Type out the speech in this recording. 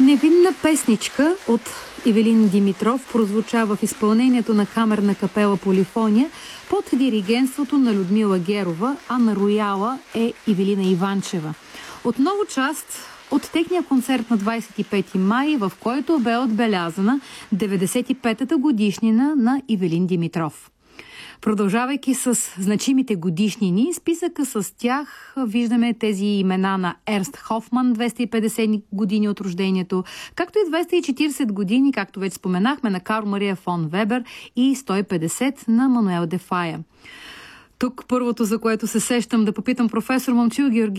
Невинна песничка от Ивелин Димитров прозвучава в изпълнението на камерна капела Полифония под диригентството на Людмила Герова, а на рояла е Ивелина Иванчева. Отново част от техния концерт на 25 май, в който бе отбелязана 95-та годишнина на Ивелин Димитров. Продължавайки с значимите годишнини, списъка с тях виждаме тези имена на Ернст Хофман, 250 години от рождението, както и 240 години, както вече споменахме, на Карл Мария фон Вебер и 150 на Мануел де Фая. Тук първото, за което се сещам да попитам професор Момчил Георгиев,